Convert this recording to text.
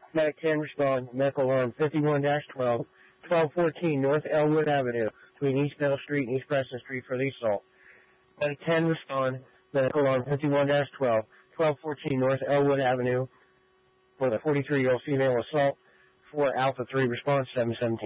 Medic 10 respond. Medical alarm 51-12, 1214 North Elwood Avenue, between East Middle Street and East Preston Street for the assault. Medic 10 respond. Medical alarm 51-12, 1214 North Elwood Avenue for the 43-year-old female assault. 4 Alpha 3 response 717.